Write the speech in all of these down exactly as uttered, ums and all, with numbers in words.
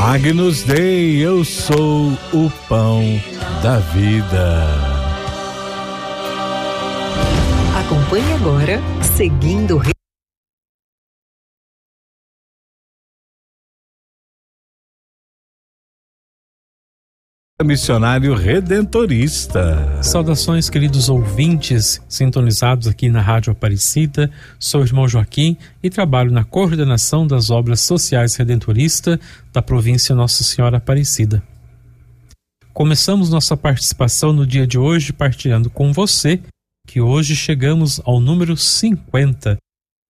Agnus Dei, eu sou o pão da vida. Acompanhe agora, seguindo Missionário Redentorista. Saudações, queridos ouvintes sintonizados aqui na Rádio Aparecida. Sou o irmão Joaquim e trabalho na coordenação das obras sociais Redentorista da província Nossa Senhora Aparecida. Começamos nossa participação no dia de hoje partilhando com você que hoje chegamos ao número cinquenta.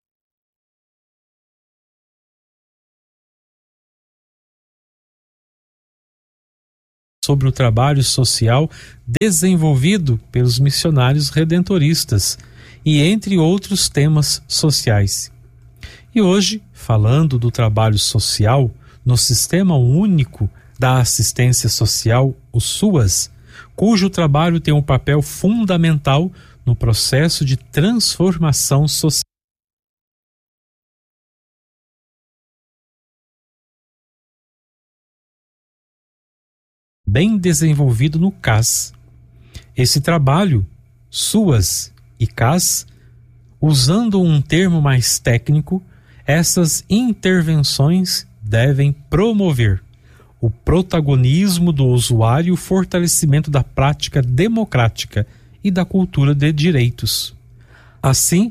Sobre o trabalho social desenvolvido pelos missionários redentoristas e entre outros temas sociais. E hoje, falando do trabalho social no Sistema Único da Assistência Social, o SUAS, cujo trabalho tem um papel fundamental no processo de transformação social. Bem desenvolvido no C A S. Esse trabalho, SUAS e C A S, usando um termo mais técnico, essas intervenções devem promover o protagonismo do usuário e o fortalecimento da prática democrática e da cultura de direitos. Assim,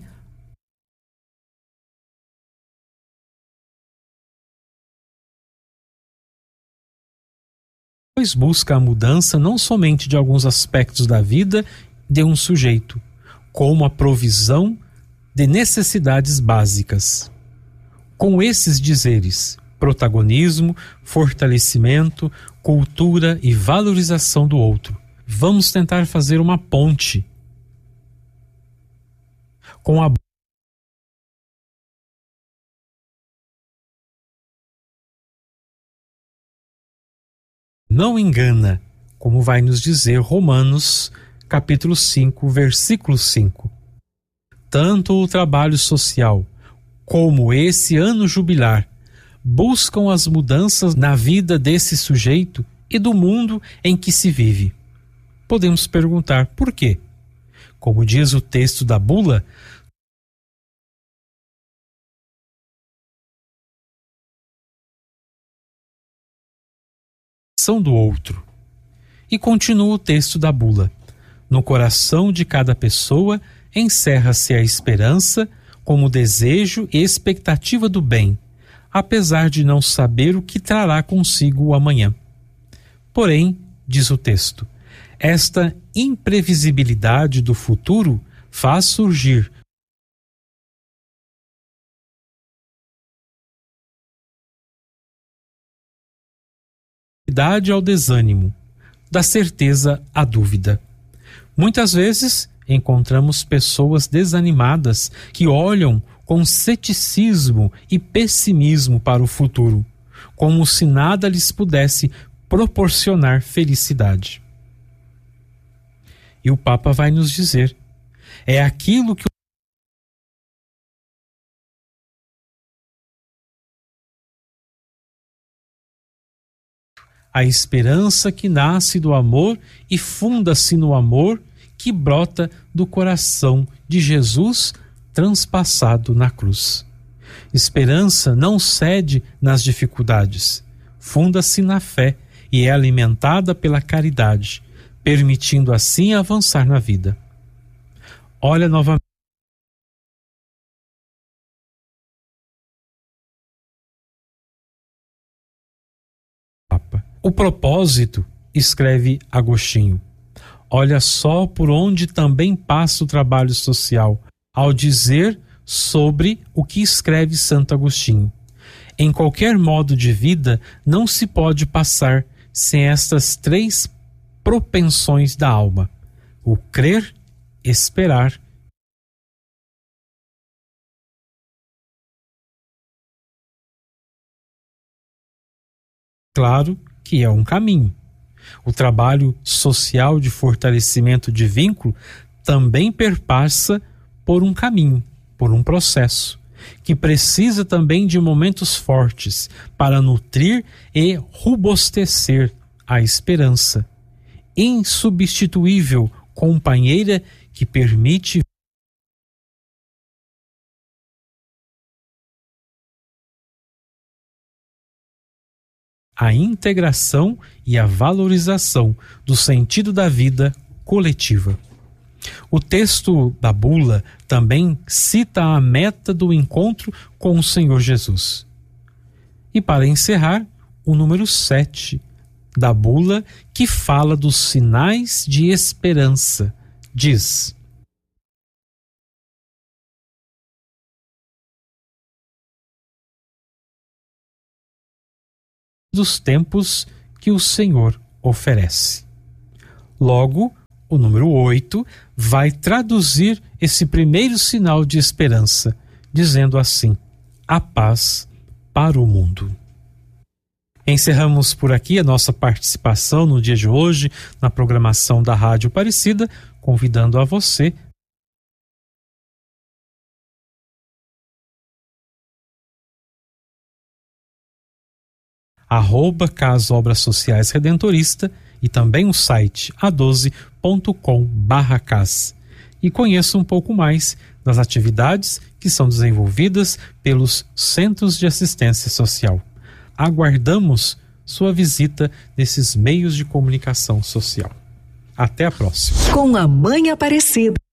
pois busca a mudança não somente de alguns aspectos da vida de um sujeito, como a provisão de necessidades básicas. Com esses dizeres, protagonismo, fortalecimento, cultura e valorização do outro, vamos tentar fazer uma ponte com a não engana, como vai nos dizer Romanos, capítulo cinco, versículo cinco. Tanto o trabalho social como esse ano jubilar buscam as mudanças na vida desse sujeito e do mundo em que se vive. Podemos perguntar por quê? Como diz o texto da bula, do outro. E continua o texto da bula. No coração de cada pessoa encerra-se a esperança como desejo e expectativa do bem, apesar de não saber o que trará consigo o amanhã. Porém, diz o texto, esta imprevisibilidade do futuro faz surgir ao desânimo, da certeza à dúvida. Muitas vezes encontramos pessoas desanimadas que olham com ceticismo e pessimismo para o futuro, como se nada lhes pudesse proporcionar felicidade. E o Papa vai nos dizer, é aquilo que a esperança que nasce do amor e funda-se no amor que brota do coração de Jesus transpassado na cruz. Esperança não cede nas dificuldades, funda-se na fé e é alimentada pela caridade, permitindo assim avançar na vida. Olha novamente. O propósito, escreve Agostinho, olha só por onde também passa o trabalho social, ao dizer sobre o que escreve Santo Agostinho. Em qualquer modo de vida não se pode passar sem estas três propensões da alma: o crer, esperar. Claro que é um caminho. O trabalho social de fortalecimento de vínculo também perpassa por um caminho, por um processo. que precisa também de momentos fortes para nutrir e robustecer a esperança, insubstituível companheira que permite a integração e a valorização do sentido da vida coletiva. O texto da bula também cita a meta do encontro com o Senhor Jesus. E para encerrar, o número sete da bula, que fala dos sinais de esperança, diz: dos tempos que o Senhor oferece. Logo, o número oito vai traduzir esse primeiro sinal de esperança, dizendo assim: a paz para o mundo. Encerramos por aqui a nossa participação no dia de hoje na programação da Rádio Aparecida, convidando a você arroba Casa Obras Sociais Redentorista e também o site a doze ponto com barra cas, e conheça um pouco mais das atividades que são desenvolvidas pelos Centros de Assistência Social. Aguardamos sua visita nesses meios de comunicação social. Até a próxima. Com a Mãe Aparecida.